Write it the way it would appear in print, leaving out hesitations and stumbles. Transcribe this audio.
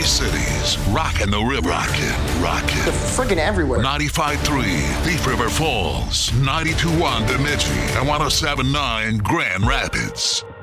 Tri-Cities, rockin' the river. Rockin'. Friggin' everywhere. 95.3 Thief River Falls, 92.1 Bemidji, and 107.9 Grand Rapids.